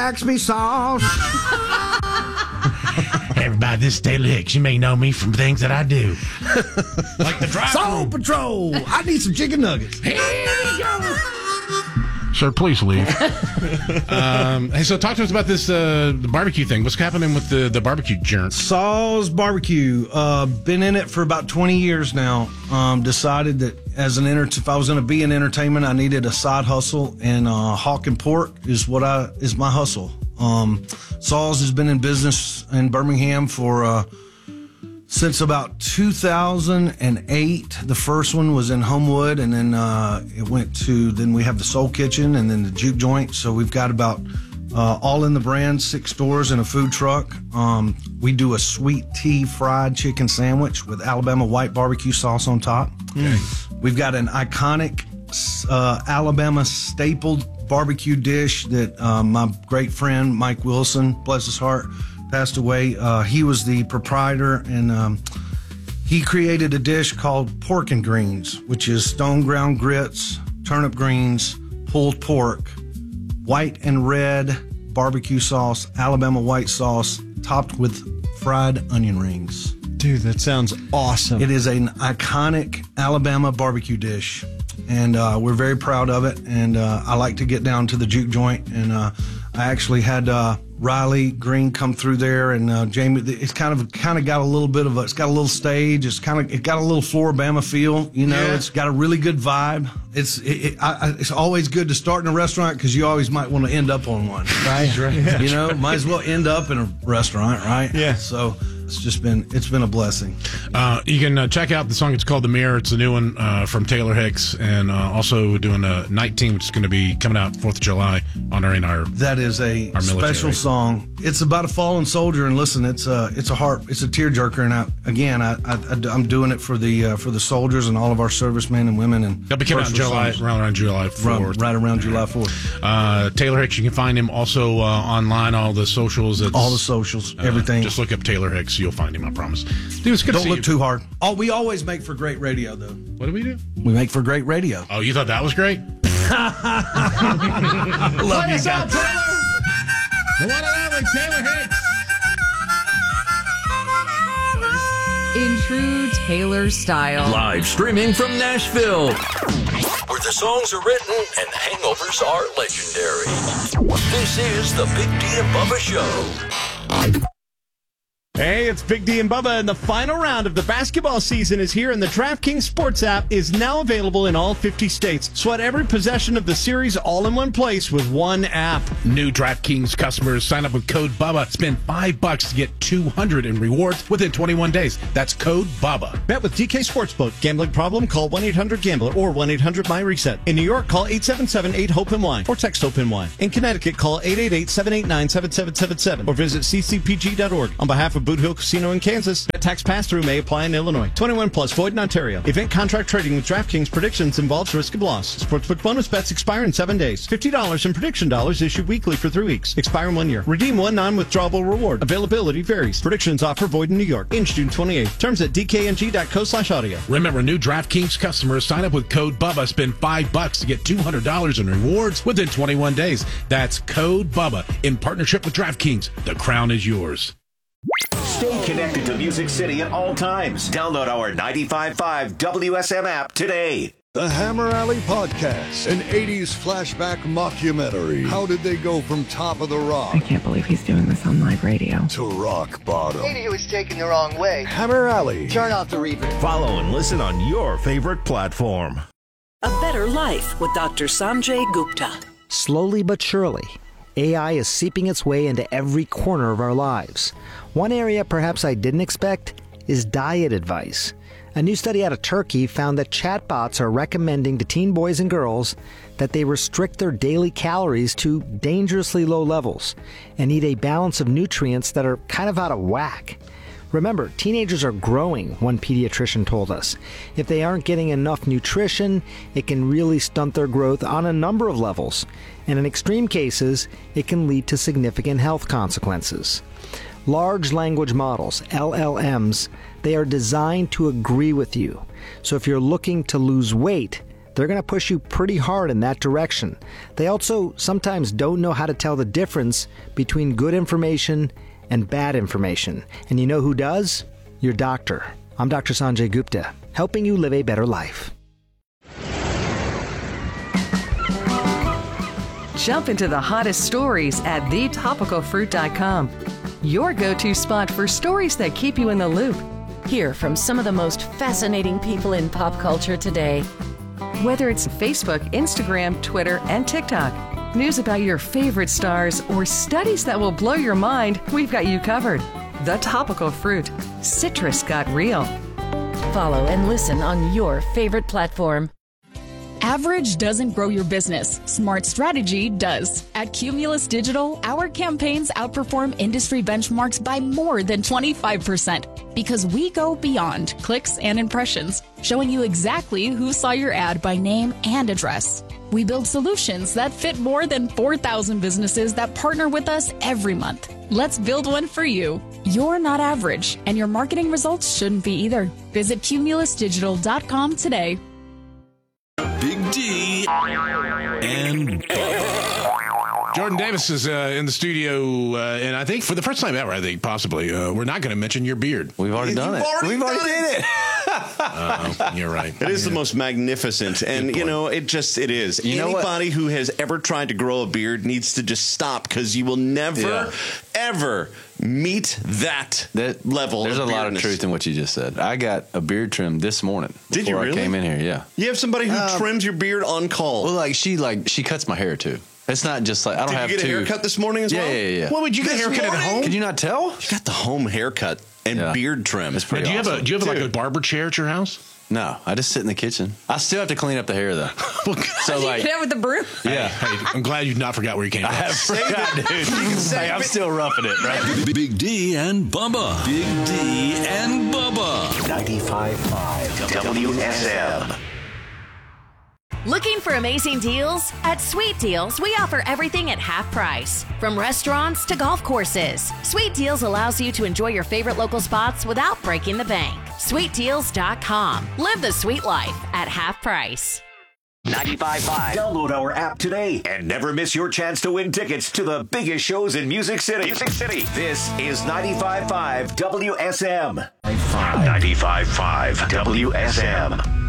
Zaxby sauce. Everybody, this is Taylor Hicks. You may know me from things that I do. Like the drive. Soul Patrol. I need some chicken nuggets. Here we go. Sir, please leave. Hey, so talk to us about this the barbecue thing. What's happening with the barbecue joint? Saw's Barbecue. Been in it for about 20 years now. Decided that as if I was going to be in entertainment, I needed a side hustle, and hawking pork is my hustle. Saw's has been in business in Birmingham for since about 2008. The first one was in Homewood, and then then we have the Soul Kitchen and then the Juke Joint. So we've got about all in the brand, 6 stores and a food truck. We do a sweet tea fried chicken sandwich with Alabama white barbecue sauce on top. Okay. We've got an iconic Alabama stapled barbecue dish that my great friend Mike Wilson, bless his heart, passed away. He was the proprietor, and he created a dish called pork and greens, which is stone ground grits, turnip greens, pulled pork, white and red barbecue sauce, Alabama white sauce, topped with fried onion rings. Dude, that sounds awesome. It is an iconic Alabama barbecue dish, and we're very proud of it. And I like to get down to the Juke Joint, and I actually had Riley Green come through there, and Jamie. It's kind of got a little bit of it's got a little stage. It got a little Floribama feel. You know, It's got a really good vibe. It's always good to start in a restaurant because you always might want to end up on one, right? Right. Yeah. You know, might as well end up in a restaurant, right? Yeah. So it's been a blessing. You can check out the song. It's called The Mirror. It's a new one from Taylor Hicks, and also doing a night team, which is going to be coming out 4th of July, honoring our That is a special song. It's about a fallen soldier, and listen, it's a tearjerker. And I'm doing it for the soldiers and all of our servicemen and women. And that'll be coming out in July, around July 4th. Right around July 4th. Taylor Hicks. You can find him also online, all the socials. All the socials, everything. Just look up Taylor Hicks. You'll find him, I promise. Dude, it's good Don't to see look too hard. We always make for great radio, though. What do we do? We make for great radio. Oh, you thought that was great? Love you guys. Out, Taylor. The one and only Taylor Hicks. In true Taylor style. Live streaming from Nashville, where the songs are written and the hangovers are legendary. This is the Big D and Bubba Show. Hey, it's Big D and Bubba, and the final round of the basketball season is here, and the DraftKings Sports app is now available in all 50 states. Sweat every possession of the series all in one place with one app. New DraftKings customers sign up with code BUBBA. Spend $5 to get $200 in rewards within 21 days. That's code BUBBA. Bet with DK Sportsbook. Gambling problem? Call 1-800-GAMBLER or 1-800-MY-RESET. In New York, call 877-8-HOPE-NY or text HOPE-NY. In Connecticut, call 888-789-7777 or visit ccpg.org. On behalf of Boot Hill Casino in Kansas. Bet tax pass-through may apply in Illinois. 21 plus, void in Ontario. Event contract trading with DraftKings predictions involves risk of loss. Sportsbook bonus bets expire in 7 days. $50 in prediction dollars issued weekly for 3 weeks. Expire in 1 year. Redeem one non-withdrawable reward. Availability varies. Predictions offer void in New York. In June 28th. Terms at dkng.co/audio. Remember, new DraftKings customers sign up with code BUBBA. Spend $5 to get $200 in rewards within 21 days. That's code BUBBA. In partnership with DraftKings, the crown is yours. Stay connected to Music City at all times. Download our 95.5 WSM app today. The Hammer Alley Podcast, an 80s flashback mockumentary. How did they go from top of the rock? I can't believe he's doing this on live radio. To rock bottom. Maybe he was taken the wrong way. Hammer Alley. Turn off the replay. Follow and listen on your favorite platform. A Better Life with Dr. Sanjay Gupta. Slowly but surely, AI is seeping its way into every corner of our lives. One area perhaps I didn't expect is diet advice. A new study out of Turkey found that chatbots are recommending to teen boys and girls that they restrict their daily calories to dangerously low levels and eat a balance of nutrients that are kind of out of whack. Remember, teenagers are growing, one pediatrician told us. If they aren't getting enough nutrition, it can really stunt their growth on a number of levels. And in extreme cases, it can lead to significant health consequences. Large language models, LLMs, they are designed to agree with you. So if you're looking to lose weight, they're going to push you pretty hard in that direction. They also sometimes don't know how to tell the difference between good information and bad information. And you know who does? Your doctor. I'm Dr. Sanjay Gupta, helping you live a better life. Jump into the hottest stories at thetopicalfruit.com. Your go-to spot for stories that keep you in the loop. Hear from some of the most fascinating people in pop culture today. Whether it's Facebook, Instagram, Twitter, and TikTok, news about your favorite stars, or studies that will blow your mind, we've got you covered. The Topical Fruit. Citrus got real. Follow and listen on your favorite platform. Average doesn't grow your business. Smart strategy does. At Cumulus Digital, our campaigns outperform industry benchmarks by more than 25% because we go beyond clicks and impressions, showing you exactly who saw your ad by name and address. We build solutions that fit more than 4,000 businesses that partner with us every month. Let's build one for you. You're not average, and your marketing results shouldn't be either. Visit cumulusdigital.com today. Big D and Jordan Davis is in the studio, and I think for the first time ever, I think possibly, we're not going to mention your beard. We've already done it. We've already did it. You're right. It is the most magnificent, and it is. Anybody who has ever tried to grow a beard needs to just stop, because you will never, ever meet that level. There's of a lot of beardness. truth in what you just said. I got a beard trim this morning. Did you really? I came in here, yeah. You have somebody who trims your beard on call. Well, she cuts my hair too. It's not just like I don't have to. Did you get a haircut this morning as well? Yeah. What would you get a haircut at home? Could you not tell? You got the home haircut and beard trim. It's pretty do you awesome. have like a barber chair at your house? No, I just sit in the kitchen. I still have to clean up the hair though. So like, with the broom. yeah. Hey, I'm glad you've not forgot where you came from. I have forgot, dude. Hey, I'm still roughing it, right? Big D and Bubba. Big D and Bubba. 95.5 WSM. Looking for amazing deals? At Sweet Deals, we offer everything at half price. From restaurants to golf courses, Sweet Deals allows you to enjoy your favorite local spots without breaking the bank. SweetDeals.com. Live the sweet life at half price. 95.5. Download our app today and never miss your chance to win tickets to the biggest shows in Music City. This is 95.5 WSM. 95.5 WSM.